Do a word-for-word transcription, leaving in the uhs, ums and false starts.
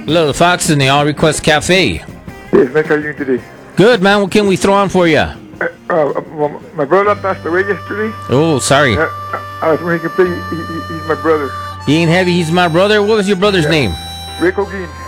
Little Fox in the All Request Cafe. Yes, man, how are you doing today? Good, man. What can we throw on for you? Uh, uh, well, my brother passed away yesterday. Oh, sorry. Uh, I was wondering if he could play. He, he, he's my brother. He ain't heavy. He's my brother. What was your brother's Yeah. name? Rick O'Gean.